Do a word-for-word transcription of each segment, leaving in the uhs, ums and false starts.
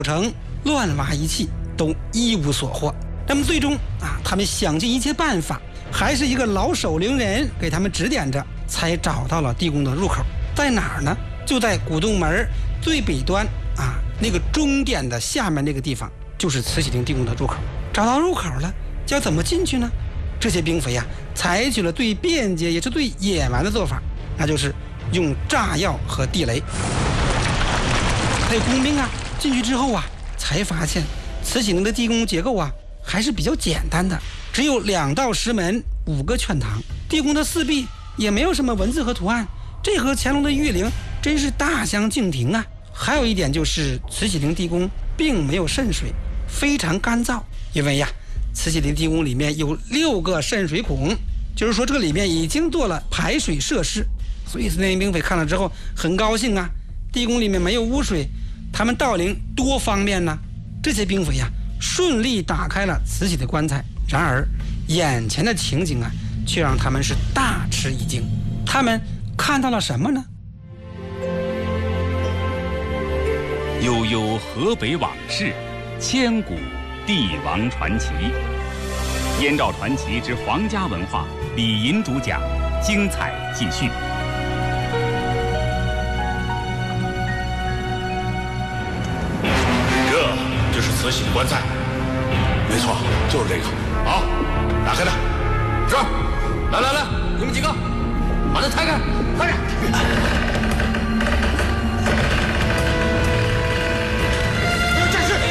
城乱挖一气，都一无所获。那么最终啊，他们想尽一切办法，还是一个老守陵人给他们指点着，才找到了地宫的入口。在哪儿呢？就在古洞门最北端啊，那个终点的下面那个地方，就是慈禧陵地宫的入口。找到入口了，要怎么进去呢？这些兵匪呀、啊，采取了最便捷也是最野蛮的做法，那就是用炸药和地雷。还有工兵啊，进去之后啊，才发现慈禧陵的地宫结构啊还是比较简单的，只有两道石门，五个劝堂，地宫的四壁也没有什么文字和图案，这和乾隆的御陵真是大相径庭啊。还有一点就是慈禧陵地宫并没有渗水，非常干燥，因为呀，慈禧陵地宫里面有六个渗水孔，就是说这个里面已经做了排水设施，所以那些兵匪看了之后很高兴啊，地宫里面没有污水，他们盗陵多方便呢。这些兵匪呀、啊，顺利打开了慈禧的棺材，然而眼前的情景啊，却让他们是大吃一惊。他们看到了什么呢？ 悠悠河北往事，千古帝王传奇。燕赵传奇之皇家文化，李银主讲，精彩继续。 这就是慈禧的棺材。 没错，就是这个。 好，打开它。 是。来来来，你们几个把它抬开，快点！ 战士，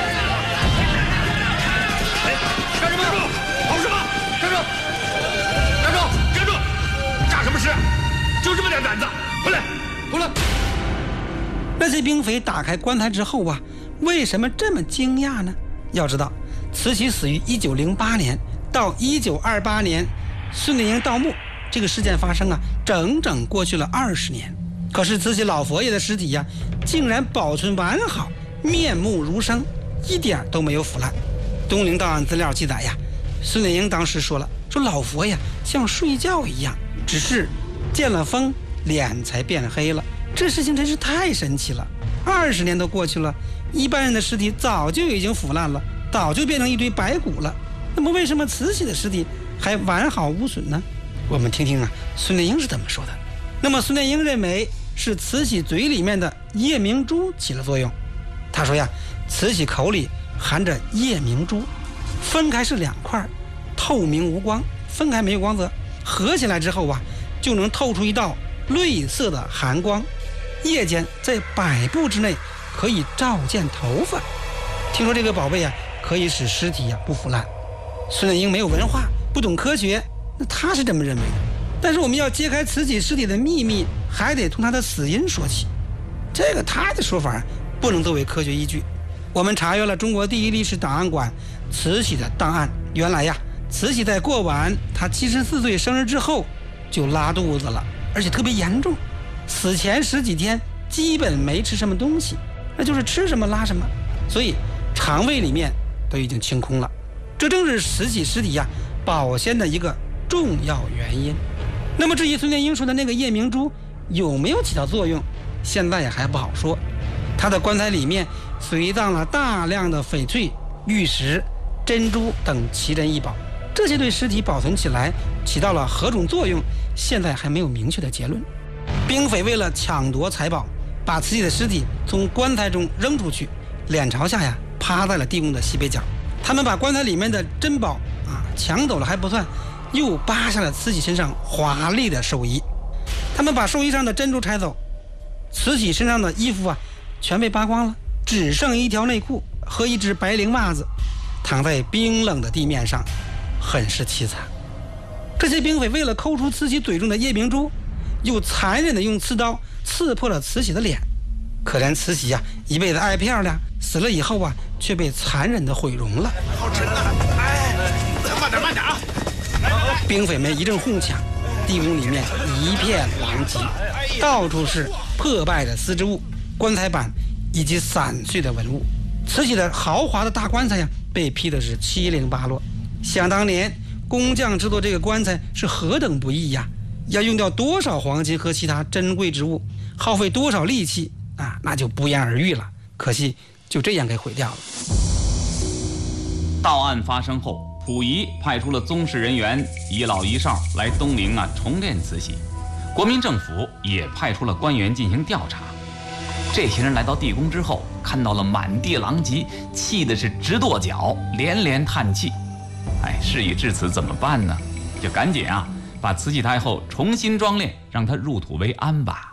干什么？跑什么？ 站住！站住！ 站住！炸什么尸？就这么点胆子？回来， 回来！ 那些兵匪打开棺材之后啊，为什么这么惊讶呢？要知道，慈禧死于一九零八年，到一九二八年，顺德营盗墓这个事件发生啊，整整过去了二十年。可是慈禧老佛爷的尸体呀、啊，竟然保存完好，面目如生，一点都没有腐烂。东陵档案资料记载呀，孙德营当时说了，说老佛爷像睡觉一样，只是见了风，脸才变黑了。这事情真是太神奇了。二十年都过去了，一般人的尸体早就已经腐烂了，早就变成一堆白骨了。那么为什么慈禧的尸体还完好无损呢？我们听听啊，孙殿英是怎么说的。那么孙殿英认为是慈禧嘴里面的夜明珠起了作用。他说呀，慈禧口里含着夜明珠，分开是两块，透明无光，分开没有光泽，合起来之后啊，就能透出一道绿色的寒光，夜间在百步之内可以照见头发。听说这个宝贝啊，可以使尸体啊不腐烂。孙殿英没有文化，不懂科学，那他是这么认为的。但是我们要揭开慈禧尸体的秘密，还得从他的死因说起。这个他的说法不能作为科学依据。我们查阅了中国第一历史档案馆慈禧的档案，原来呀，慈禧在过完她七十四岁生日之后就拉肚子了，而且特别严重。死前十几天基本没吃什么东西，那就是吃什么拉什么，所以肠胃里面都已经清空了。这正是慈禧尸体呀保鲜的一个重要原因。那么至于孙殿英说的那个夜明珠有没有起到作用，现在也还不好说。他的棺材里面随葬了大量的翡翠、玉石、珍珠等奇珍异宝，这些对尸体保存起来起到了何种作用，现在还没有明确的结论。兵匪为了抢夺财宝，把慈禧的尸体从棺材中扔出去，脸朝下呀趴在了地宫的西北角。他们把棺材里面的珍宝啊抢走了还不算，又扒下了慈禧身上华丽的寿衣。他们把寿衣上的珍珠拆走，慈禧身上的衣服啊全被扒光了，只剩一条内裤和一只白绫袜子，躺在冰冷的地面上，很是凄惨。这些兵匪为了抠出慈禧嘴中的夜明珠，又残忍地用刺刀刺破了慈禧的脸。可怜慈禧呀、啊，一辈子爱漂亮，死了以后啊，却被残忍地毁容了。 好沉啊！哎，慢点慢点啊！ 兵匪们一阵哄抢，地宫里面一片狼藉，到处是破败的丝织物、棺材板以及散碎的文物。慈禧的豪华的大棺材呀，被劈的是七零八落。想当年工匠制作这个棺材是何等不易呀，要用掉多少黄金和其他珍贵之物，耗费多少力气啊，那就不言而喻了。可惜就这样给毁掉了。 到案发生后，溥仪派出了宗室人员一老一少来东陵啊重殓慈禧，国民政府也派出了官员进行调查。这些人来到地宫之后，看到了满地狼藉，气的是直跺脚，连连叹气。哎，事已至此怎么办呢？就赶紧啊把慈禧太后重新装殓，让她入土为安吧。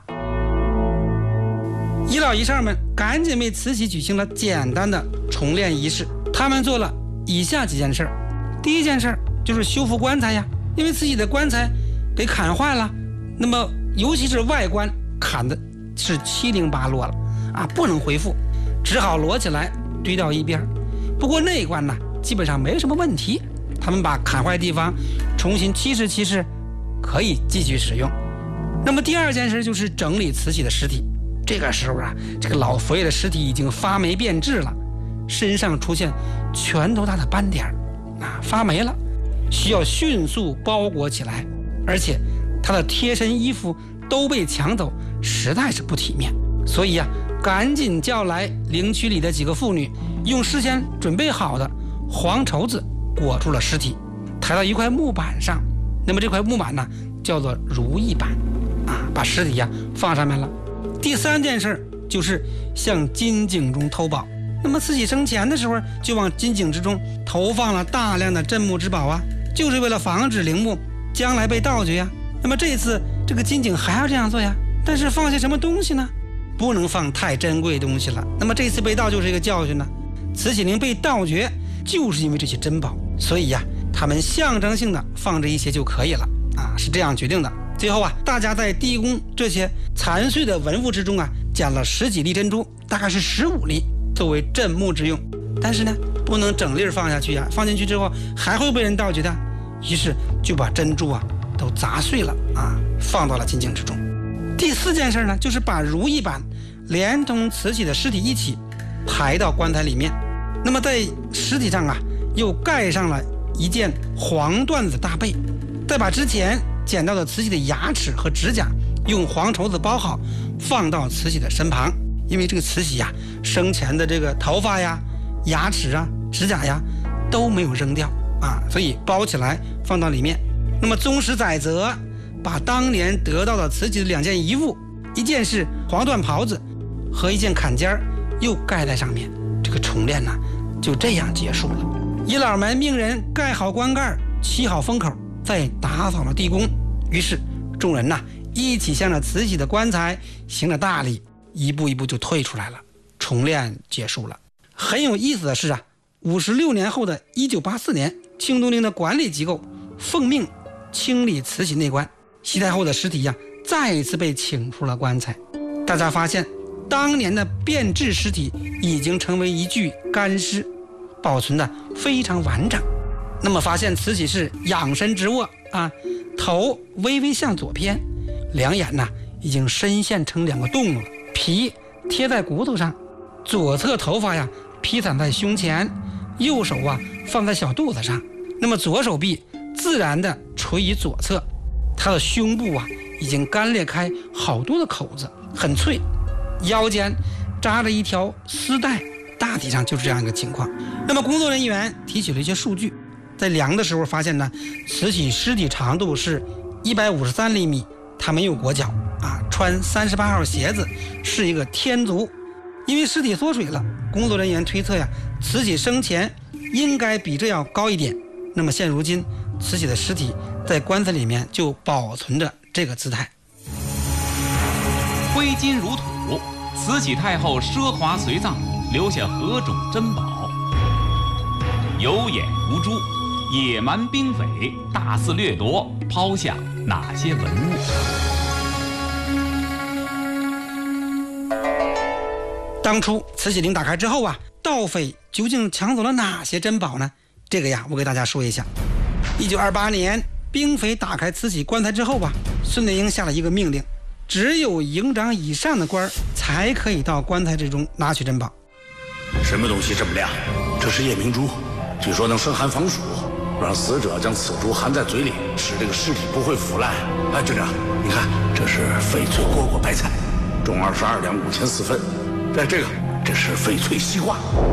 一老一少们赶紧为慈禧举行了简单的重殓仪式。他们做了以下几件事。第一件事就是修复棺材呀，因为慈禧的棺材给砍坏了，那么尤其是外观砍的是七零八落了啊，不能恢复，只好摞起来堆到一边。不过内观呢基本上没什么问题，他们把砍坏地方重新漆拭漆拭，可以继续使用。那么第二件事就是整理慈禧的尸体。这个时候啊，这个老佛爷的尸体已经发霉变质了，身上出现拳头大的斑点啊，发霉了，需要迅速包裹起来，而且他的贴身衣服都被抢走，实在是不体面。所以啊，赶紧叫来陵区里的几个妇女，用事先准备好的黄绸子裹住了尸体，抬到一块木板上。那么这块木板呢，叫做如意板啊，把尸体呀、啊、放上面了。第三件事就是向金井中投宝。那么慈禧生前的时候就往金井之中投放了大量的镇墓之宝啊，就是为了防止陵墓将来被盗掘呀。那么这一次这个金井还要这样做呀，但是放些什么东西呢？不能放太珍贵的东西了。那么这次被盗就是一个教训呢。慈禧陵被盗掘就是因为这些珍宝，所以呀，他们象征性的放这一些就可以了啊，是这样决定的。最后啊，大家在地宫这些残碎的文物之中啊，捡了十几粒珍珠，大概是十五粒，作为镇墓之用。但是呢，不能整粒放下去呀、啊，放进去之后还会被人盗掘的。于是就把珍珠啊都砸碎了啊，放到了金井之中。第四件事呢，就是把如意板连同慈禧的尸体一起排到棺材里面。那么在尸体上啊，又盖上了一件黄缎子大被，再把之前捡到的慈禧的牙齿和指甲用黄绸子包好，放到慈禧的身旁。因为这个慈禧呀、啊，生前的这个头发呀、牙齿啊、指甲呀都没有扔掉啊，所以包起来放到里面。那么宗室载泽把当年得到的慈禧的两件遗物，一件是黄缎袍子和一件坎肩，又盖在上面。这个重殓呢就这样结束了。遗老们命人盖好棺盖，漆好封口，再打扫了地宫。于是众人呐一起向着慈禧的棺材行了大礼，一步一步就退出来了，重殓结束了。很有意思的是啊，五十六年后的一九八四年，清东陵的管理机构奉命清理慈禧内棺，西太后的尸体呀、啊、再一次被请出了棺材。大家发现当年的变质尸体已经成为一具干尸，保存的非常完整。那么发现慈禧是仰身直卧啊，头微微向左偏，两眼呢已经深陷成两个洞了，皮贴在骨头上，左侧头发呀披散在胸前，右手啊放在小肚子上，那么左手臂自然的垂于左侧，他的胸部啊已经干裂开好多的口子，很脆，腰间扎着一条丝带，大体上就是这样一个情况。那么工作人员提取了一些数据，在量的时候发现呢，慈禧尸体长度是一百五十三厘米，她没有裹脚啊，穿三十八号鞋子，是一个天足。因为尸体缩水了，工作人员推测呀，慈禧生前应该比这要高一点。那么现如今慈禧的尸体在棺材里面就保存着这个姿态。 挥金如土，慈禧太后奢华随葬，留下何种珍宝？有眼无珠，野蛮兵匪，大肆掠夺，抛下哪些文物？ 当初慈禧陵打开之后啊，盗匪究竟抢走了哪些珍宝呢？这个呀，我给大家说一下。一九二八年，兵匪打开慈禧棺材之后啊，孙殿英下了一个命令，只有营长以上的官才可以到棺材之中拿取珍宝。 什么东西这么亮？这是夜明珠，据说能生寒防暑，让死者将此珠含在嘴里，使这个尸体不会腐烂。哎，队长，你看，这是翡翠蝈蝈白菜，重二十二两五钱四分。哎，这个这是翡翠西瓜。